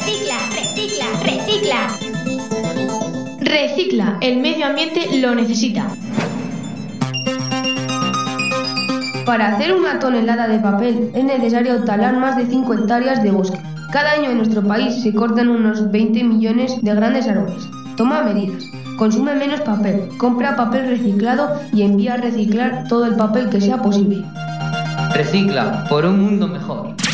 recicla. Recicla, el medio ambiente lo necesita. Para hacer 1 tonelada de papel es necesario talar más de 5 hectáreas de bosque. Cada año en nuestro país se cortan unos 20 millones de grandes árboles. Toma medidas. Consume menos papel, compra papel reciclado y envía a reciclar todo el papel que sea posible. Recicla por un mundo mejor.